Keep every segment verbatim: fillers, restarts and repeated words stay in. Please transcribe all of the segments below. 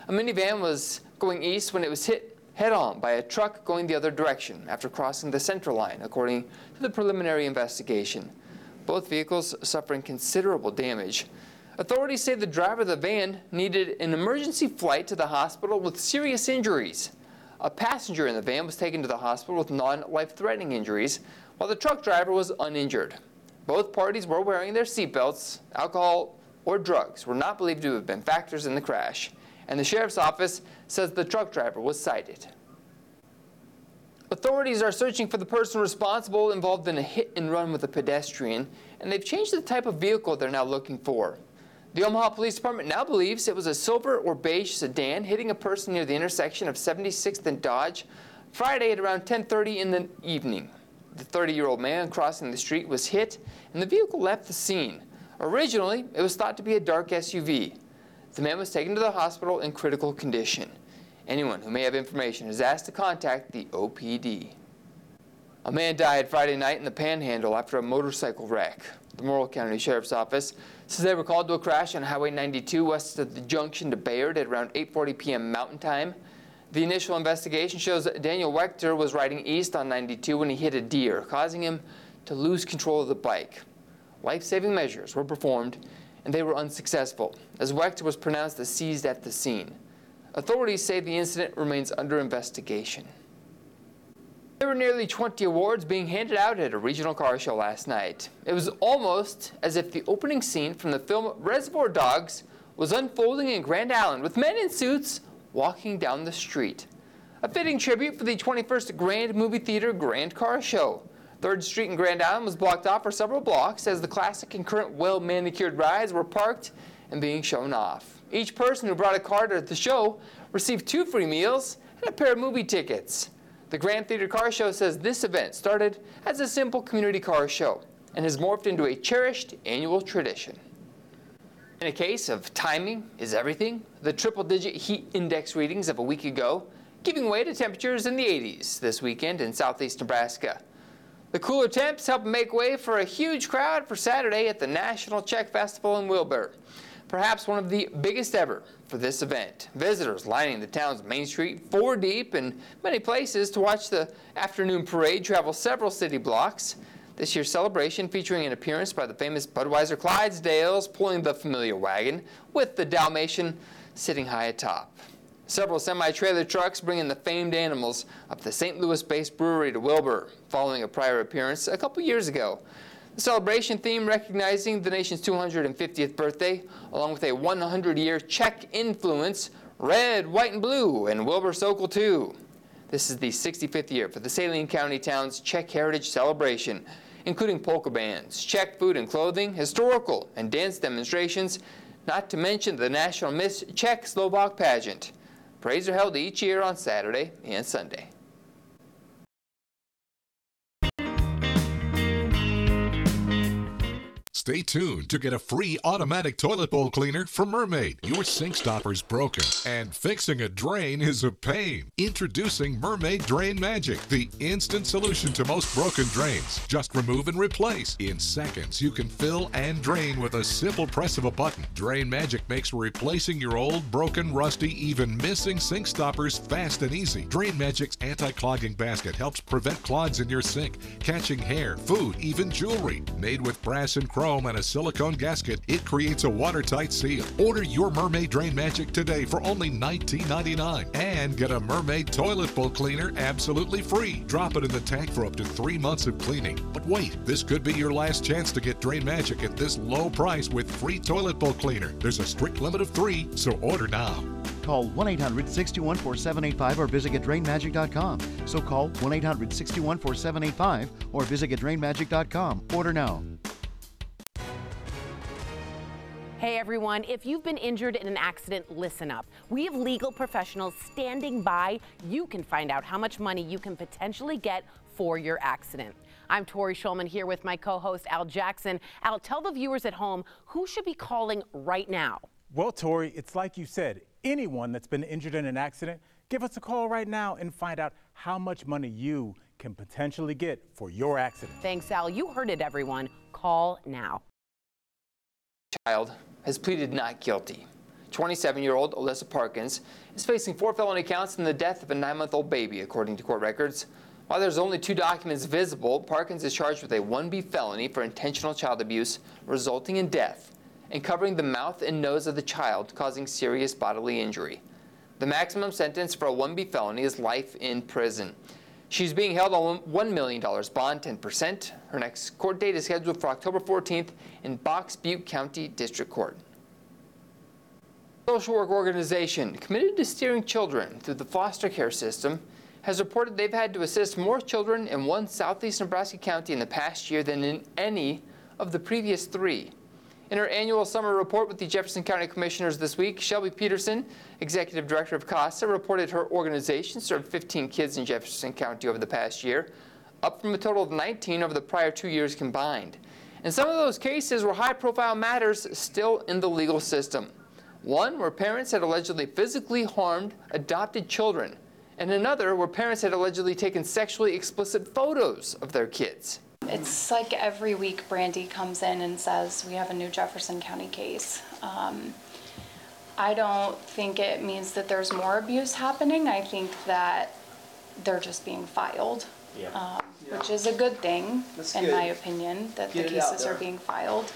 A minivan was going east when it was hit head-on by a truck going the other direction after crossing the center line, according to the preliminary investigation. Both vehicles suffering considerable damage. Authorities say the driver of the van needed an emergency flight to the hospital with serious injuries. A passenger in the van was taken to the hospital with non-life-threatening injuries, while the truck driver was uninjured. Both parties were wearing their seatbelts. Alcohol or drugs were not believed to have been factors in the crash, and the sheriff's office says the truck driver was cited. Authorities are searching for the person responsible involved in a hit and run with a pedestrian, and they've changed the type of vehicle they're now looking for. The Omaha Police Department now believes it was a silver or beige sedan hitting a person near the intersection of seventy-sixth and Dodge Friday at around ten thirty in the evening. The thirty-year-old man crossing the street was hit, and the vehicle left the scene. Originally, it was thought to be a dark S U V. The man was taken to the hospital in critical condition. Anyone who may have information is asked to contact the O P D. A man died Friday night in the Panhandle after a motorcycle wreck. The Morrill County Sheriff's Office says they were called to a crash on Highway ninety-two west of the junction to Bayard at around eight forty p m Mountain Time. The initial investigation shows that Daniel Wechter was riding east on ninety-two when he hit a deer, causing him to lose control of the bike. Life-saving measures were performed, and they were unsuccessful, as Wechter was pronounced deceased at the scene. Authorities say the incident remains under investigation. There were nearly twenty awards being handed out at a regional car show last night. It was almost as if the opening scene from the film Reservoir Dogs was unfolding in Grand Island, with men in suits walking down the street. A fitting tribute for the twenty-first Grand Movie Theater Grand Car Show. third Street in Grand Island was blocked off for several blocks as the classic and current well-manicured rides were parked and being shown off. Each person who brought a car to the show received two free meals and a pair of movie tickets. The Grand Theater Car Show says this event started as a simple community car show and has morphed into a cherished annual tradition. In a case of timing is everything, the triple-digit heat index readings of a week ago giving way to temperatures in the eighties this weekend in southeast Nebraska. The cooler temps help make way for a huge crowd for Saturday at the National Czech Festival in Wilbur. Perhaps one of the biggest ever for this event. Visitors lining the town's main street four deep, and many places to watch the afternoon parade travel several city blocks. This year's celebration featuring an appearance by the famous Budweiser Clydesdales pulling the familiar wagon with the Dalmatian sitting high atop. Several semi-trailer trucks bringing the famed animals up the Saint Louis-based brewery to Wilbur, following a prior appearance a couple years ago. The celebration theme recognizing the nation's two hundred fiftieth birthday, along with a one hundred year Czech influence, red, white, and blue, and Wilbur Sokol too. This is the sixty-fifth year for the Saline County town's Czech Heritage Celebration, including polka bands, Czech food and clothing, historical and dance demonstrations, not to mention the National Miss Czech Slovak pageant. Parades are held each year on Saturday and Sunday. Stay tuned to get a free automatic toilet bowl cleaner from Mermaid. Your sink stopper's broken, and fixing a drain is a pain. Introducing Mermaid Drain Magic, the instant solution to most broken drains. Just remove and replace. In seconds, you can fill and drain with a simple press of a button. Drain Magic makes replacing your old, broken, rusty, even missing sink stoppers fast and easy. Drain Magic's anti-clogging basket helps prevent clogs in your sink, catching hair, food, even jewelry. Made with brass and chrome and a silicone gasket, it creates a watertight seal. Order your Mermaid Drain Magic today for only nineteen ninety-nine dollars and get a Mermaid toilet bowl cleaner absolutely free. Drop it in the tank for up to three months of cleaning. But wait, this could be your last chance to get Drain Magic at this low price with free toilet bowl cleaner. There's a strict limit of three, so order now. Call one eight hundred, six two one, four seven eight five or visit get drain magic dot com. So call one eight hundred, six two one, four seven eight five or visit get drain magic dot com. Order now. Hey everyone, if you've been injured in an accident, listen up. We have legal professionals standing by. You can find out how much money you can potentially get for your accident. I'm Tori Schulman here with my co-host Al Jackson. Al, tell the viewers at home who should be calling right now. Well, Tori, it's like you said, anyone that's been injured in an accident, give us a call right now and find out how much money you can potentially get for your accident. Thanks, Al. You heard it, everyone. Call now. Child has pleaded not guilty. twenty-seven-year-old Alyssa Parkins is facing four felony counts in the death of a nine-month-old baby, according to court records. While there's only two documents visible, Parkins is charged with a one B felony for intentional child abuse resulting in death and covering the mouth and nose of the child, causing serious bodily injury. The maximum sentence for a one B felony is life in prison. She's being held on one million dollars bond, ten percent. Her next court date is scheduled for October fourteenth in Box Butte County District Court. A social work organization committed to steering children through the foster care system has reported they've had to assist more children in one southeast Nebraska county in the past year than in any of the previous three. In her annual summer report with the Jefferson County Commissioners this week, Shelby Peterson, Executive Director of CASA, reported her organization served fifteen kids in Jefferson County over the past year, up from a total of nineteen over the prior two years combined. And some of those cases were high-profile matters still in the legal system. One where parents had allegedly physically harmed adopted children, and another where parents had allegedly taken sexually explicit photos of their kids. It's like every week Brandy comes in and says, we have a new Jefferson County case. Um, I don't think it means that there's more abuse happening. I think that they're just being filed, yeah. Um, Yeah. which is a good thing, That's in good. my opinion, that Get the it out cases are there. being filed.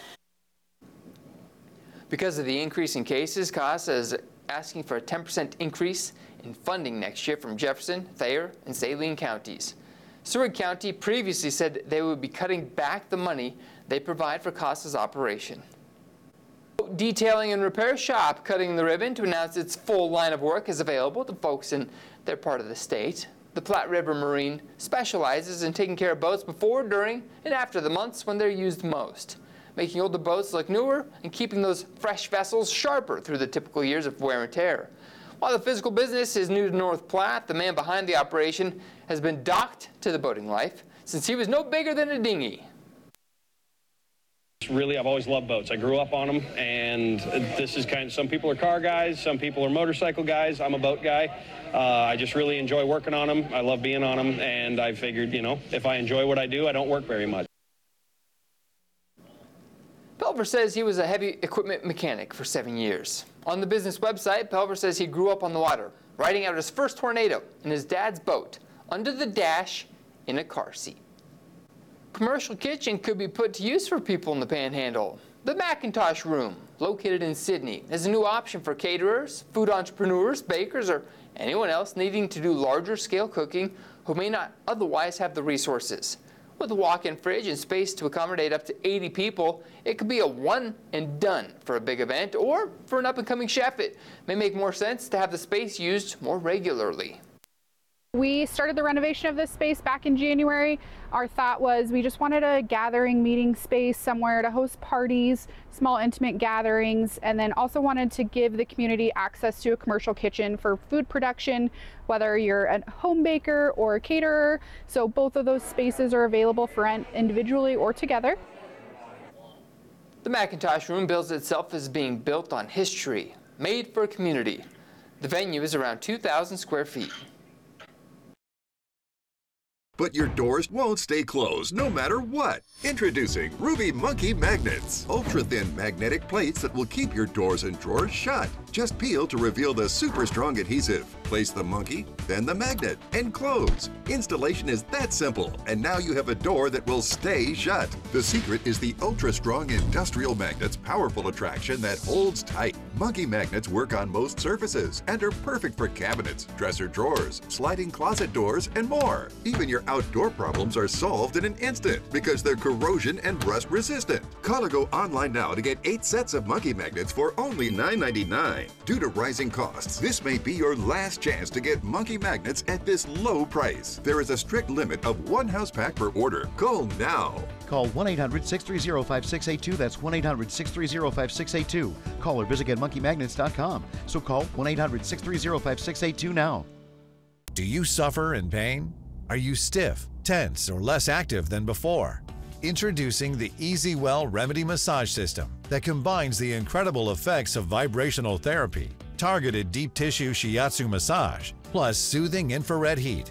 Because of the increase in cases, CASA is asking for a ten percent increase in funding next year from Jefferson, Thayer, and Saline counties. Seward County previously said they would be cutting back the money they provide for CASA's operation. Detailing and Repair Shop cutting the ribbon to announce its full line of work is available to folks in their part of the state. The Platte River Marine specializes in taking care of boats before, during, and after the months when they're used most, making older boats look newer and keeping those fresh vessels sharper through the typical years of wear and tear. While the physical business is new to North Platte, the man behind the operation has been docked to the boating life since he was no bigger than a dinghy. Really, I've always loved boats. I grew up on them, and this is kind of, some people are car guys, some people are motorcycle guys. I'm a boat guy. Uh, I just really enjoy working on them. I love being on them, and I figured, you know, if I enjoy what I do, I don't work very much. Pelver says he was a heavy equipment mechanic for seven years. On the business website, Pelver says he grew up on the water, riding out his first tornado in his dad's boat, under the dash in a car seat. Commercial kitchen could be put to use for people in the Panhandle. The Macintosh Room, located in Sidney, is a new option for caterers, food entrepreneurs, bakers, or anyone else needing to do larger scale cooking who may not otherwise have the resources. With a walk-in fridge and space to accommodate up to eighty people, it could be a one and done for a big event, or for an up-and-coming chef, it may make more sense to have the space used more regularly. We started the renovation of this space back in January. Our thought was we just wanted a gathering meeting space somewhere to host parties, small intimate gatherings, and then also wanted to give the community access to a commercial kitchen for food production, whether you're a home baker or a caterer. So both of those spaces are available for rent individually or together. The Macintosh Room bills itself as being built on history, made for a community. The venue is around two thousand square feet. But your doors won't stay closed no matter what. Introducing Ruby Monkey Magnets. Ultra-thin magnetic plates that will keep your doors and drawers shut. Just peel to reveal the super strong adhesive. Place the monkey, then the magnet, and close. Installation is that simple, and now you have a door that will stay shut. The secret is the ultra-strong industrial magnet's powerful attraction that holds tight. Monkey magnets work on most surfaces and are perfect for cabinets, dresser drawers, sliding closet doors, and more. Even your outdoor problems are solved in an instant because they're corrosion and rust resistant. Call or go online now to get eight sets of monkey magnets for only nine ninety-nine. Due to rising costs, this may be your last chance to get monkey magnets at this low price. There is a strict limit of one house pack per order. Call now. Call one eight hundred six three zero five six eight two. That's one eight hundred six three zero five six eight two. Call or visit get monkey magnets dot com. So call one eight hundred six three zero five six eight two now. Do you suffer in pain? Are you stiff, tense, or less active than before? Introducing the EasyWell Remedy Massage System that combines the incredible effects of vibrational therapy, targeted deep tissue shiatsu massage, plus soothing infrared heat.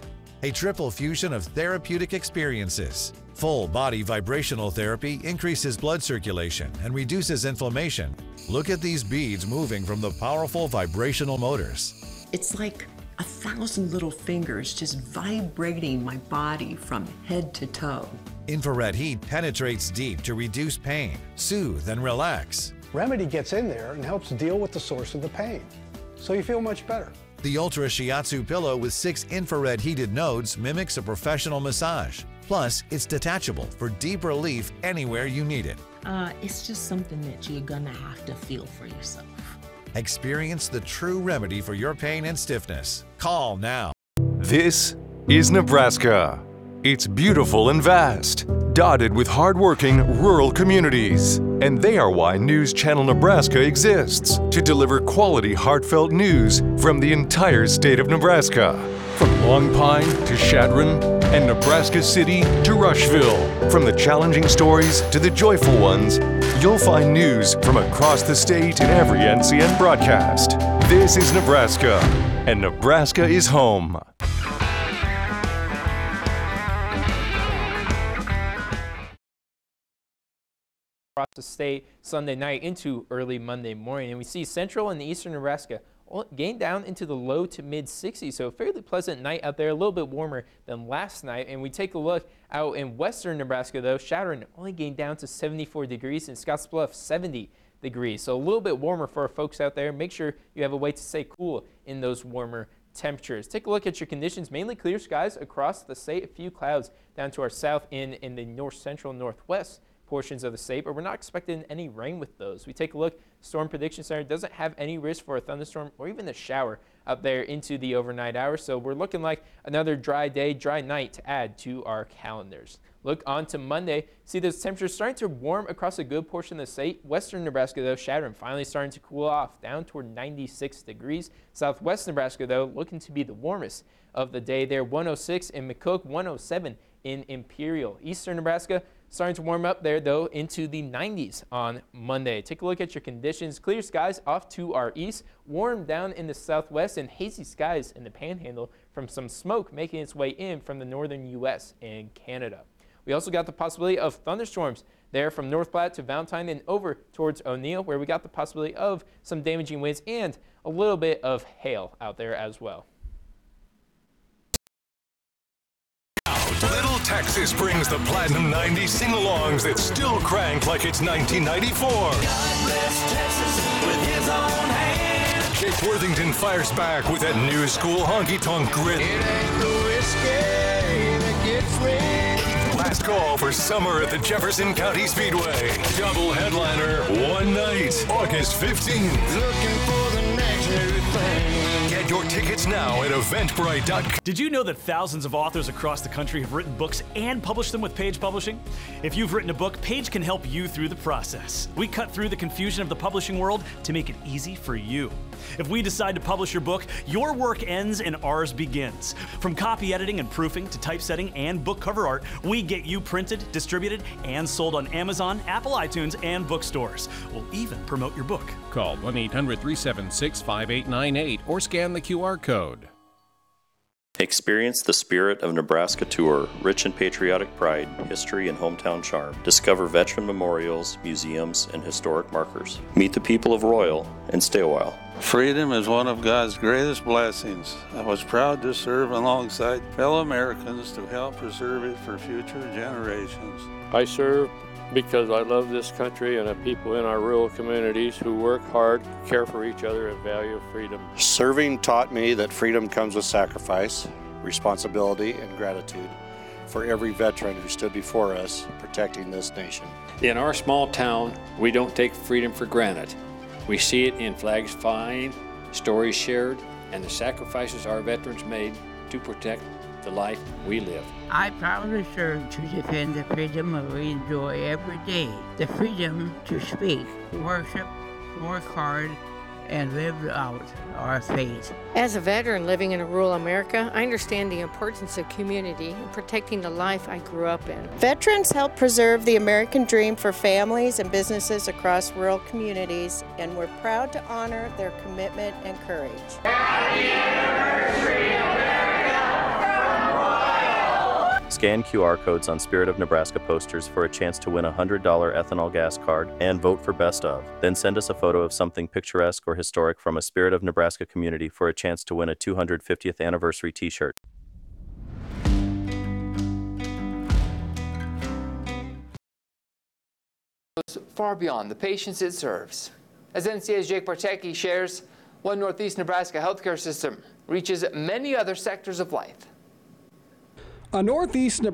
a triple fusion of therapeutic experiences. Full body vibrational therapy increases blood circulation and reduces inflammation. Look at these beads moving from the powerful vibrational motors. It's like a thousand little fingers just vibrating my body from head to toe. Infrared heat penetrates deep to reduce pain, soothe, and relax. Remedy gets in there and helps deal with the source of the pain, so you feel much better. The Ultra Shiatsu pillow with six infrared heated nodes mimics a professional massage. Plus, it's detachable for deep relief anywhere you need it. Uh, it's just something that you're gonna have to feel for yourself. Experience the true remedy for your pain and stiffness. Call now. This is Nebraska. It's beautiful and vast, dotted with hardworking rural communities. And they are why News Channel Nebraska exists, to deliver quality, heartfelt news from the entire state of Nebraska. From Long Pine to Chadron and Nebraska City to Rushville. From the challenging stories to the joyful ones, you'll find news from across the state in every N C N broadcast. This is Nebraska, and Nebraska is home. Across the state Sunday night into early Monday morning, and we see central and eastern Nebraska gain down into the low to mid sixties, so a fairly pleasant night out there, a little bit warmer than last night. And we take a look out in western Nebraska, though, Chadron only gained down to seventy-four degrees, and Scottsbluff seventy degrees, so a little bit warmer for our folks out there. Make sure you have a way to stay cool in those warmer temperatures. Take a look at your conditions. Mainly clear skies across the state, a few clouds down to our south in in the north central northwest portions of the state, but we're not expecting any rain with those. We take a look, Storm Prediction Center doesn't have any risk for a thunderstorm or even a shower out there into the overnight hours, so we're looking like another dry day, dry night to add to our calendars. Look on to Monday, see those temperatures starting to warm across a good portion of the state. Western Nebraska, though, Chadron finally starting to cool off down toward ninety-six degrees. Southwest Nebraska, though, looking to be the warmest of the day there, one oh six in McCook, one oh seven in Imperial. Eastern Nebraska starting to warm up there, though, into the nineties on Monday. Take a look at your conditions. Clear skies off to our east, warm down in the southwest, and hazy skies in the panhandle from some smoke making its way in from the northern U S and Canada. We also got the possibility of thunderstorms there from North Platte to Valentine and over towards O'Neill, where we got the possibility of some damaging winds and a little bit of hail out there as well. Little Texas brings the Platinum ninety sing-alongs that still crank like it's nineteen ninety-four. God bless Texas with his own hand. Jake Worthington fires back with that new school honky-tonk grit. It ain't the whiskey that gets me. Last call for summer at the Jefferson County Speedway. Double headliner, one night, August fifteenth. Looking for the next new thing. Get your tickets now at eventbrite dot com. Did you know that thousands of authors across the country have written books and published them with Page Publishing? If you've written a book, Page can help you through the process. We cut through the confusion of the publishing world to make it easy for you. If we decide to publish your book, your work ends and ours begins. From copy editing and proofing to typesetting and book cover art, we get you printed, distributed, and sold on Amazon, Apple iTunes, and bookstores. We'll even promote your book. Call one eight hundred, three seven six, five eight nine eight or scan the Q R code. Experience the Spirit of Nebraska tour, rich in patriotic pride, history, and hometown charm. Discover veteran memorials, museums, and historic markers. Meet the people of Royal and stay a while. Freedom is one of God's greatest blessings. I was proud to serve alongside fellow Americans to help preserve it for future generations. I serve because I love this country and the people in our rural communities who work hard, care for each other, and value freedom. Serving taught me that freedom comes with sacrifice, responsibility, and gratitude for every veteran who stood before us protecting this nation. In our small town, we don't take freedom for granted. We see it in flags flying, stories shared, and the sacrifices our veterans made to protect the life we live. I proudly serve to defend the freedom we enjoy every day. The freedom to speak, worship, work hard, and live out our faith. As a veteran living in rural America, I understand the importance of community and protecting the life I grew up in. Veterans help preserve the American dream for families and businesses across rural communities, and we're proud to honor their commitment and courage. Happy anniversary, America, from Scan Q R codes on Spirit of Nebraska posters for a chance to win a one hundred dollar ethanol gas card and vote for Best of. Then send us a photo of something picturesque or historic from a Spirit of Nebraska community for a chance to win a two hundred fiftieth anniversary t-shirt. Far beyond the patients it serves. As N C A's Jake Bartecki shares, One Northeast Nebraska healthcare system reaches many other sectors of life. A Northeast Nebraska